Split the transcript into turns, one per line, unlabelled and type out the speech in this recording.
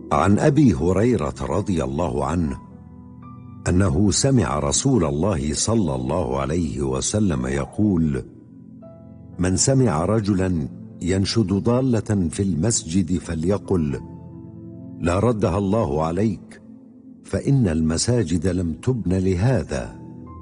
عن أبي هريرة رضي الله عنه أنه سمع رسول الله صلى الله عليه وسلم يقول: من سمع رجلا ينشد ضالة في المسجد فليقل: لا ردها الله عليك، فإن المساجد لم تبن لهذا.